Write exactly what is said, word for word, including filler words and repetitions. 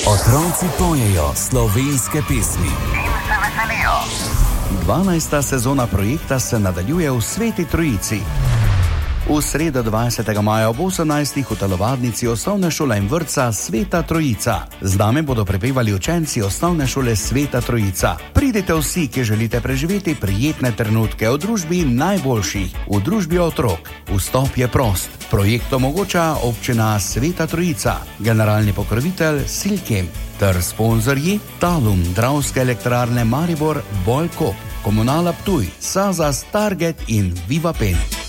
Otroci pojejo slovenske pesmi in se veselijo. dvanajsta sezona projekta se nadaljuje v Sveti Trojici. V sredo dvajsetega maja ob osemnajstih v telovadnici osnovne šole in vrtca Sveta Trojica. Z nami bodo prepevali učenci osnovne šole Sveta Trojica. Pridite vsi, ki želite preživeti prijetne trenutke v družbi najboljših, v družbi otrok. Vstop je prost. Projekt omogoča občina Sveta Trojica, generalni pokrovitelj Silkem ter sponzorji Talum, Dravske elektrarne Maribor, Bolkop, Komunala Ptuj, Sazas, Target in Viva Pen.